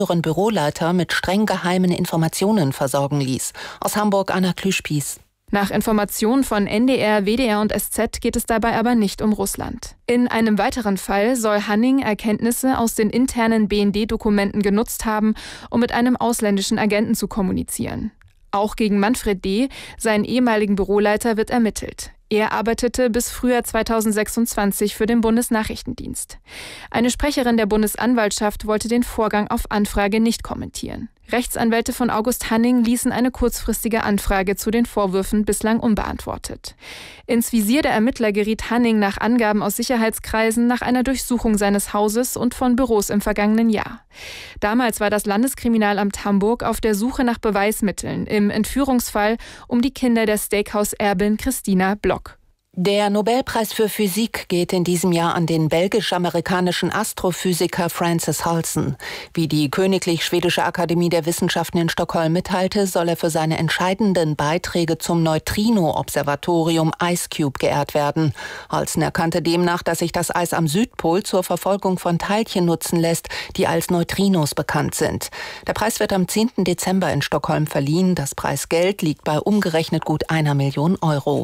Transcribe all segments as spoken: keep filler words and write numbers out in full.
Büroleiter mit streng geheimen Informationen versorgen ließ. Aus Hamburg Anna Klüspieß. Nach Informationen von N D R, W D R und S Z geht es dabei aber nicht um Russland. In einem weiteren Fall soll Hanning Erkenntnisse aus den internen B N D-Dokumenten genutzt haben, um mit einem ausländischen Agenten zu kommunizieren. Auch gegen Manfred D., seinen ehemaligen Büroleiter, wird ermittelt. Er arbeitete bis Frühjahr zweitausendsechsundzwanzig für den Bundesnachrichtendienst. Eine Sprecherin der Bundesanwaltschaft wollte den Vorgang auf Anfrage nicht kommentieren. Rechtsanwälte von August Hanning ließen eine kurzfristige Anfrage zu den Vorwürfen bislang unbeantwortet. Ins Visier der Ermittler geriet Hanning nach Angaben aus Sicherheitskreisen nach einer Durchsuchung seines Hauses und von Büros im vergangenen Jahr. Damals war das Landeskriminalamt Hamburg auf der Suche nach Beweismitteln im Entführungsfall um die Kinder der Steakhouse-Erbin Christina Block. Der Nobelpreis für Physik geht in diesem Jahr an den belgisch-amerikanischen Astrophysiker Francis Halson. Wie die Königlich Schwedische Akademie der Wissenschaften in Stockholm mitteilte, soll er für seine entscheidenden Beiträge zum Neutrino-Observatorium IceCube geehrt werden. Halson erkannte demnach, dass sich das Eis am Südpol zur Verfolgung von Teilchen nutzen lässt, die als Neutrinos bekannt sind. Der Preis wird am zehnten Dezember in Stockholm verliehen. Das Preisgeld liegt bei umgerechnet gut einer Million Euro.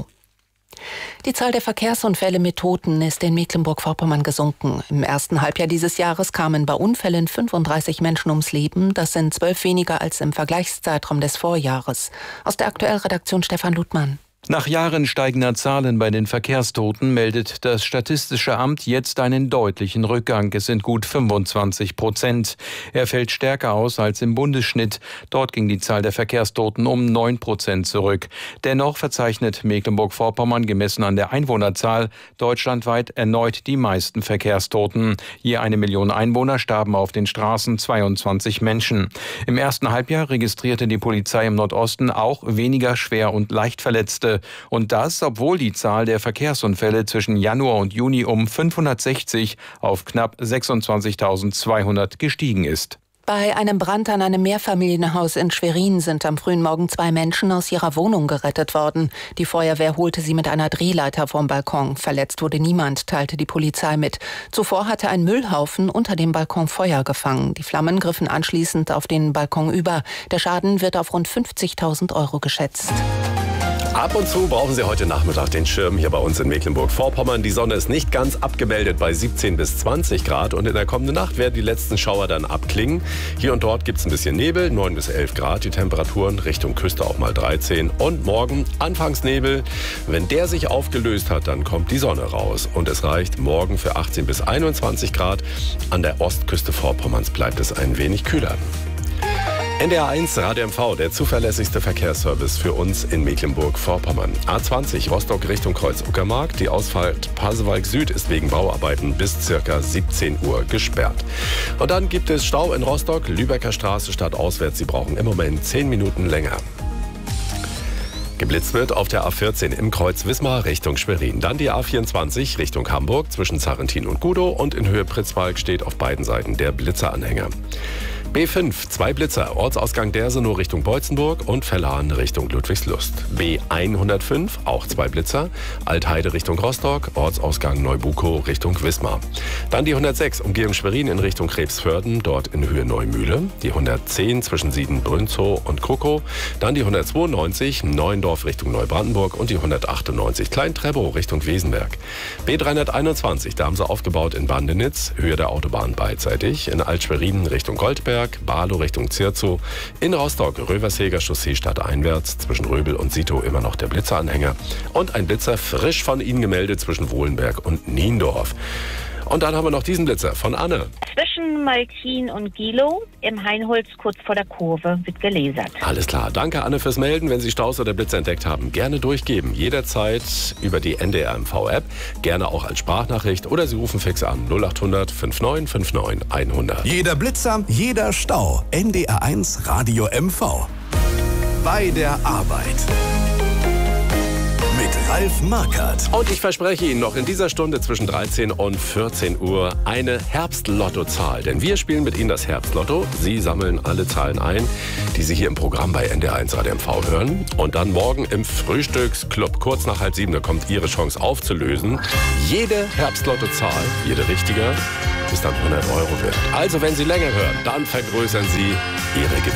Die Zahl der Verkehrsunfälle mit Toten ist in Mecklenburg-Vorpommern gesunken. Im ersten Halbjahr dieses Jahres kamen bei Unfällen fünfunddreißig Menschen ums Leben. Das sind zwölf weniger als im Vergleichszeitraum des Vorjahres. Aus der Aktuellredaktion Stefan Ludmann. Nach Jahren steigender Zahlen bei den Verkehrstoten meldet das Statistische Amt jetzt einen deutlichen Rückgang. Es sind gut fünfundzwanzig Prozent. Er fällt stärker aus als im Bundesschnitt. Dort ging die Zahl der Verkehrstoten um neun Prozent zurück. Dennoch verzeichnet Mecklenburg-Vorpommern gemessen an der Einwohnerzahl deutschlandweit erneut die meisten Verkehrstoten. Je eine Million Einwohner starben auf den Straßen zweiundzwanzig Menschen. Im ersten Halbjahr registrierte die Polizei im Nordosten auch weniger Schwer- und Leichtverletzte. Und das, obwohl die Zahl der Verkehrsunfälle zwischen Januar und Juni um fünfhundertsechzig auf knapp sechsundzwanzigtausendzweihundert gestiegen ist. Bei einem Brand an einem Mehrfamilienhaus in Schwerin sind am frühen Morgen zwei Menschen aus ihrer Wohnung gerettet worden. Die Feuerwehr holte sie mit einer Drehleiter vom Balkon. Verletzt wurde niemand, teilte die Polizei mit. Zuvor hatte ein Müllhaufen unter dem Balkon Feuer gefangen. Die Flammen griffen anschließend auf den Balkon über. Der Schaden wird auf rund fünfzigtausend Euro geschätzt. Ab und zu brauchen Sie heute Nachmittag den Schirm hier bei uns in Mecklenburg-Vorpommern. Die Sonne ist nicht ganz abgemeldet bei siebzehn bis zwanzig Grad und in der kommenden Nacht werden die letzten Schauer dann abklingen. Hier und dort gibt es ein bisschen Nebel, neun bis elf Grad, die Temperaturen Richtung Küste auch mal dreizehn. Und morgen anfangs Nebel. Wenn der sich aufgelöst hat, dann kommt die Sonne raus und es reicht morgen für achtzehn bis einundzwanzig Grad. An der Ostküste Vorpommerns bleibt es ein wenig kühler. N D R eins Radio M V, der zuverlässigste Verkehrsservice für uns in Mecklenburg-Vorpommern. A zwanzig Rostock Richtung Kreuz-Uckermark. Die Ausfahrt Pasewalk Süd ist wegen Bauarbeiten bis ca. siebzehn Uhr gesperrt. Und dann gibt es Stau in Rostock, Lübecker Straße stadtauswärts. Sie brauchen im Moment zehn Minuten länger. Geblitzt wird auf der A vierzehn im Kreuz Wismar Richtung Schwerin. Dann die A vierundzwanzig Richtung Hamburg zwischen Zarrentin und Gudow. Und in Höhe Pritzwalk steht auf beiden Seiten der Blitzeranhänger. B fünf, zwei Blitzer, Ortsausgang Dersenow Richtung Beutzenburg und Verlan Richtung Ludwigslust. B hundertfünf, auch zwei Blitzer, Altheide Richtung Rostock, Ortsausgang Neubukow Richtung Wismar. Dann die hundertsechs, Umgehung Schwerin in Richtung Krebsvörden, dort in Höhe Neumühle. Die hundertzehn zwischen Sieden-Brünzow und Krkow. Dann die hundertzweiundneunzig, Neuendorf Richtung Neubrandenburg und die hundertachtundneunzig, Klein-Treppow Richtung Wesenberg. B dreihunderteinundzwanzig, da haben sie aufgebaut in Bandenitz, Höhe der Autobahn beidseitig, in Alt-Schwerin Richtung Goldberg, Barlow Richtung Zirzow, in Rostock Röversheger Chaussee stadteinwärts, zwischen Röbel und Sito immer noch der Blitzeranhänger und ein Blitzer frisch von Ihnen gemeldet zwischen Wohlenberg und Niendorf. Und dann haben wir noch diesen Blitzer von Anne. Zwischen Maltin und Gilow im Hainholz kurz vor der Kurve wird gelasert. Alles klar. Danke, Anne, fürs Melden. Wenn Sie Staus oder Blitzer entdeckt haben, gerne durchgeben. Jederzeit über die N D R M V-App. Gerne auch als Sprachnachricht oder Sie rufen fix an null acht hundert neunundfünfzig neunundfünfzig hundert. Jeder Blitzer, jeder Stau. N D R eins Radio M V. Bei der Arbeit. mit Ralf Markert. Und ich verspreche Ihnen noch in dieser Stunde zwischen dreizehn und vierzehn Uhr eine Herbstlottozahl. Denn wir spielen mit Ihnen das Herbstlotto. Sie sammeln alle Zahlen ein, die Sie hier im Programm bei N D R eins Radio M V hören. Und dann morgen im Frühstücksclub, kurz nach halb sieben, da kommt Ihre Chance aufzulösen. Jede Herbstlottozahl, jede richtige, ist dann hundert Euro wert. Also wenn Sie länger hören, dann vergrößern Sie Ihre Gewinne.